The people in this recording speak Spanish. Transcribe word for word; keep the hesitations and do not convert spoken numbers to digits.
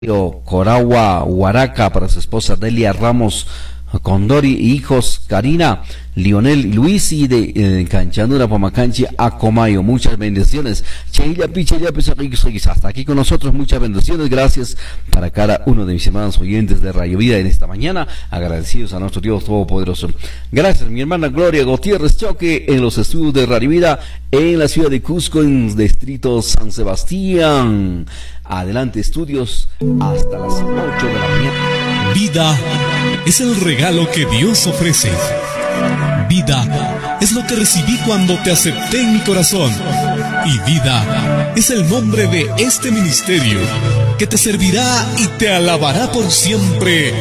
Coragua, Huaraca, para su esposa Delia Ramos Condori, hijos Karina, Lionel y Luis, y de eh, Canchanura, Pamacanchi, Acomayo. Muchas bendiciones. Cheila Picha, ya hasta aquí con nosotros. Muchas bendiciones. Gracias para cada uno de mis hermanos oyentes de Radio Vida en esta mañana. Agradecidos a nuestro Dios Todopoderoso. Gracias, mi hermana Gloria Gutiérrez Choque, en los estudios de Radio Vida, en la ciudad de Cusco, en el distrito San Sebastián. Adelante, estudios, hasta las ocho de la mañana. Vida es el regalo que Dios ofrece. Vida es lo que recibí cuando te acepté en mi corazón. Y vida es el nombre de este ministerio que te servirá y te alabará por siempre.